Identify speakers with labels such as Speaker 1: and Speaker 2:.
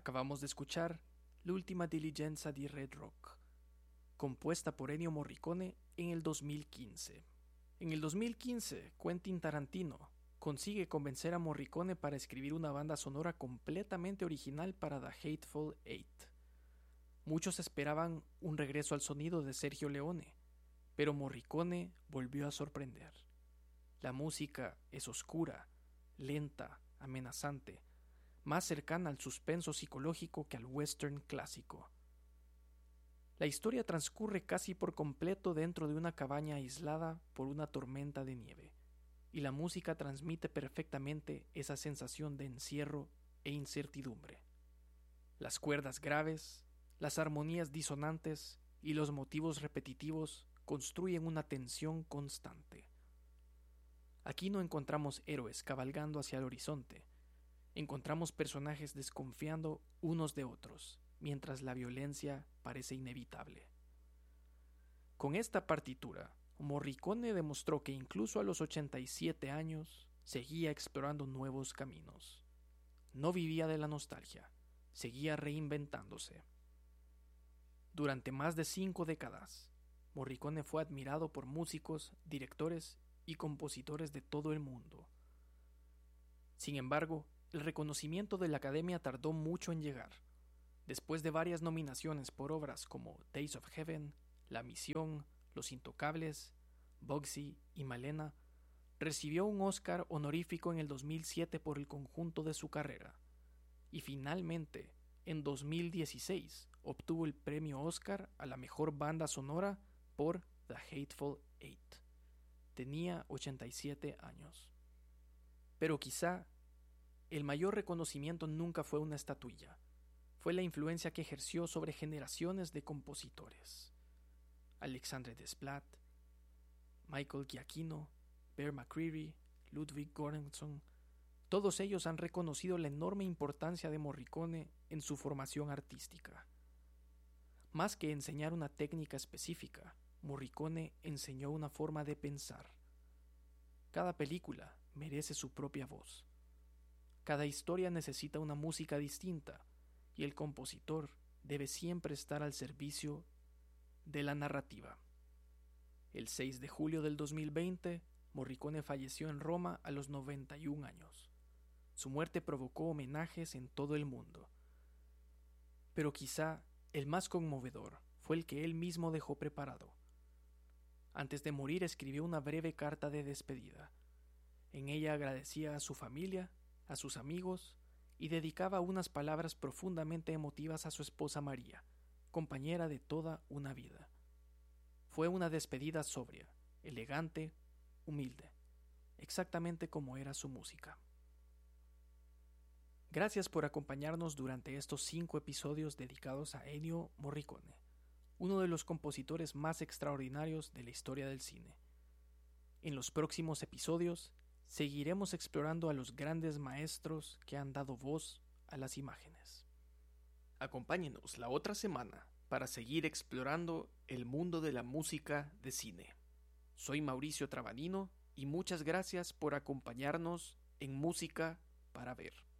Speaker 1: Acabamos de escuchar L'ultima diligenza di Red Rock, compuesta por Ennio Morricone en el 2015. En el 2015, Quentin Tarantino consigue convencer a Morricone para escribir una banda sonora completamente original para The Hateful Eight. Muchos esperaban un regreso al sonido de Sergio Leone, pero Morricone volvió a sorprender. La música es oscura, lenta, amenazante, más cercana al suspenso psicológico que al western clásico. La historia transcurre casi por completo dentro de una cabaña aislada por una tormenta de nieve, y la música transmite perfectamente esa sensación de encierro e incertidumbre. Las cuerdas graves, las armonías disonantes y los motivos repetitivos construyen una tensión constante. Aquí no encontramos héroes cabalgando hacia el horizonte. Encontramos personajes desconfiando unos de otros, mientras la violencia parece inevitable. Con esta partitura, Morricone demostró que incluso a los 87 años seguía explorando nuevos caminos. No vivía de la nostalgia, seguía reinventándose. Durante más de 5 décadas, Morricone fue admirado por músicos, directores y compositores de todo el mundo. Sin embargo, el reconocimiento de la Academia tardó mucho en llegar. Después de varias nominaciones por obras como Days of Heaven, La Misión, Los Intocables, Bugsy y Malena, recibió un Oscar honorífico en el 2007 por el conjunto de su carrera. Y finalmente, en 2016, obtuvo el premio Oscar a la mejor banda sonora por The Hateful Eight. Tenía 87 años. Pero quizá el mayor reconocimiento nunca fue una estatuilla. Fue la influencia que ejerció sobre generaciones de compositores. Alexandre Desplat, Michael Giacchino, Bear McCreary, Ludwig Göransson, todos ellos han reconocido la enorme importancia de Morricone en su formación artística. Más que enseñar una técnica específica, Morricone enseñó una forma de pensar. Cada película merece su propia voz. Cada historia necesita una música distinta y el compositor debe siempre estar al servicio de la narrativa. El 6 de julio del 2020, Morricone falleció en Roma a los 91 años. Su muerte provocó homenajes en todo el mundo. Pero quizá el más conmovedor fue el que él mismo dejó preparado. Antes de morir escribió una breve carta de despedida. En ella agradecía a su familia, a sus amigos y dedicaba unas palabras profundamente emotivas a su esposa María, compañera de toda una vida. Fue una despedida sobria, elegante, humilde, exactamente como era su música. Gracias por acompañarnos durante estos 5 episodios dedicados a Ennio Morricone, uno de los compositores más extraordinarios de la historia del cine. En los próximos episodios seguiremos explorando a los grandes maestros que han dado voz a las imágenes. Acompáñenos la otra semana para seguir explorando el mundo de la música de cine. Soy Mauricio Trabanino y muchas gracias por acompañarnos en Música para Ver.